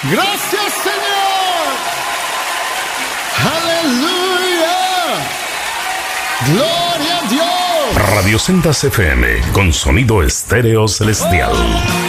Gracias, Señor. Aleluya. Gloria a Dios. Radio Sendas FM con sonido estéreo celestial.